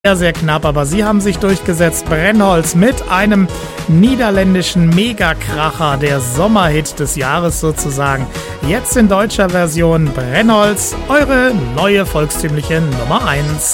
sehr, sehr knapp, aber sie haben sich durchgesetzt. Brennholz mit einem niederländischen Megakracher, der Sommerhit des Jahres sozusagen. Jetzt in deutscher Version Brennholz, eure neue volkstümliche Nummer 1.